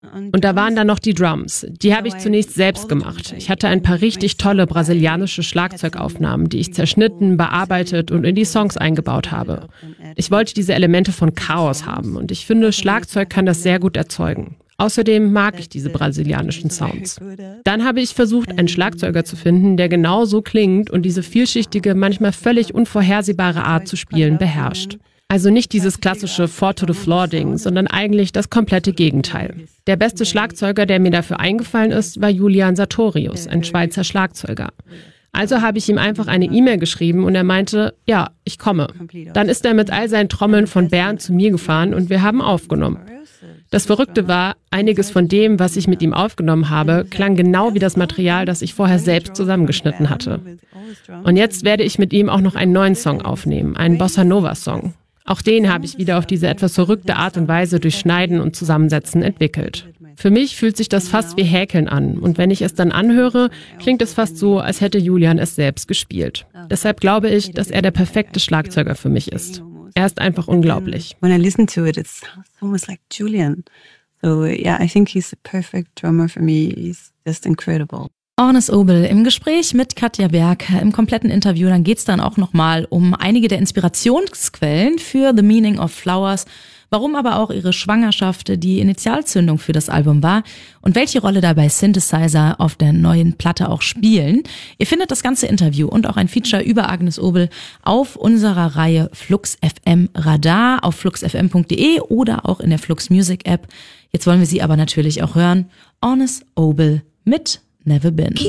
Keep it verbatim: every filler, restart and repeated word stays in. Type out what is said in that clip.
Und da waren dann noch die Drums. Die habe ich zunächst selbst gemacht. Ich hatte ein paar richtig tolle brasilianische Schlagzeugaufnahmen, die ich zerschnitten, bearbeitet und in die Songs eingebaut habe. Ich wollte diese Elemente von Chaos haben und ich finde, Schlagzeug kann das sehr gut erzeugen. Außerdem mag ich diese brasilianischen Sounds. Dann habe ich versucht, einen Schlagzeuger zu finden, der genau so klingt und diese vielschichtige, manchmal völlig unvorhersehbare Art zu spielen beherrscht. Also nicht dieses klassische Four-to-the-Floor-Ding, sondern eigentlich das komplette Gegenteil. Der beste Schlagzeuger, der mir dafür eingefallen ist, war Julian Sartorius, ein Schweizer Schlagzeuger. Also habe ich ihm einfach eine E-Mail geschrieben und er meinte, ja, ich komme. Dann ist er mit all seinen Trommeln von Bern zu mir gefahren und wir haben aufgenommen. Das Verrückte war, einiges von dem, was ich mit ihm aufgenommen habe, klang genau wie das Material, das ich vorher selbst zusammengeschnitten hatte. Und jetzt werde ich mit ihm auch noch einen neuen Song aufnehmen, einen Bossa-Nova-Song. Auch den habe ich wieder auf diese etwas verrückte Art und Weise durch Schneiden und Zusammensetzen entwickelt. Für mich fühlt sich das fast wie Häkeln an und wenn ich es dann anhöre, klingt es fast so, als hätte Julian es selbst gespielt. Deshalb glaube ich, dass er der perfekte Schlagzeuger für mich ist. Er ist einfach unglaublich. When I listen to it, it's almost like Julian. So yeah, I think he's the perfect drummer for me. He's just incredible. Ornes Obel im Gespräch mit Katja Berg im kompletten Interview. Dann geht's dann auch nochmal um einige der Inspirationsquellen für The Meaning of Flowers, warum aber auch ihre Schwangerschaft die Initialzündung für das Album war und welche Rolle dabei Synthesizer auf der neuen Platte auch spielen. Ihr findet das ganze Interview und auch ein Feature über Agnes Obel auf unserer Reihe Flux F M Radar auf flux f m punkt d e oder auch in der Flux Music App. Jetzt wollen wir sie aber natürlich auch hören. Ornes Obel mit Never Been.